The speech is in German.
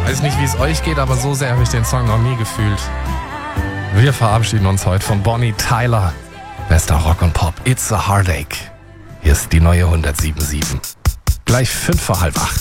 Weiß nicht, wie es euch geht, aber so sehr habe ich den Song noch nie gefühlt. Wir verabschieden uns heute von Bonnie Tyler. Bester Rock und Pop. It's a Heartache. Hier ist die neue 107.7. Gleich 7:55.